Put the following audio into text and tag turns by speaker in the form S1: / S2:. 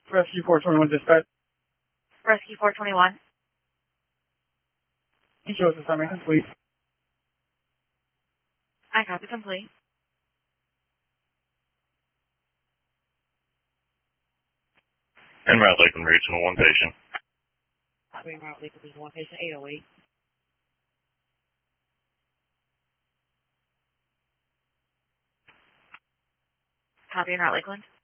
S1: Rescue 421 dispatch.
S2: Rescue 421.
S1: He shows assignment complete.
S2: I copy complete.
S3: En route Lakeland Regional, one patient.
S2: Copy en route Lakeland Regional, one patient, 808. Copy en route Lakeland.